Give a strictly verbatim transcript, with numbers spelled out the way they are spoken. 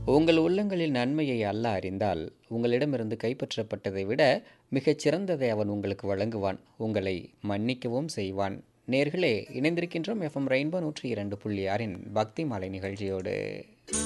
உங்கள் உள்ளங்களில் நன்மையை அல்லாஹ் அறிந்தால் உங்களிடமிருந்து கைப்பற்றப்பட்டதை விட மிகச் சிறந்ததை அவன் உங்களுக்கு வழங்குவான், உங்களை மன்னிக்கவும் செய்வான். நேர்களே, இணைந்திருக்கின்றோம் எஃப்எம் ரெயின்போ நூற்றி இரண்டு புள்ளி ஆறின் பக்தி மாலை நிகழ்ச்சியோடு.